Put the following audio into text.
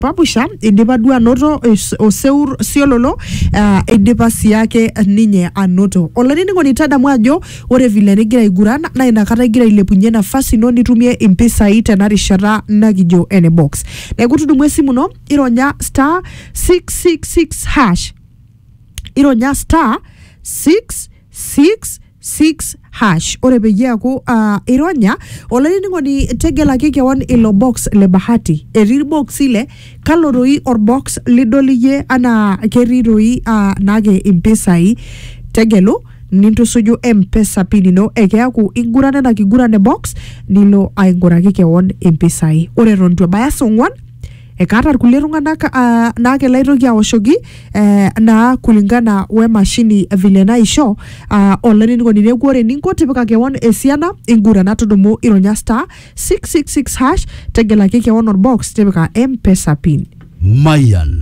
Papusha indipa duo anoto oseur siololo indipa siyake ninye anoto. Olaningo nitadamu ajo ore vile negira aigurana na inakata egira ailepunye nafasi ino nitumie impisai tena rishata nakijo ene box. Neeku tudumu esimu no ironya star 666 hash. Ironya star 666 hash. Ore peyie aku ironya olaningo ni tegelaki kewon ilo box le bahati. Eri box ile kaloroi or box lidoliye ana keriroi nage impisai tegelu nintusuju M-Pesa pinino ekeaku igurane na kigurane box nilo ainguraki kewon impisai. Ore rontu baya songwan ekata kulie tung'anak na kelaitoki awoshoki na kulingana we mashini vile naisho olaningo nineku ore ninko tipika kewon esiana ingurana tudumu ironya star 666 hash tegelaki kewon or box tipika M-Pesa pin. Mayan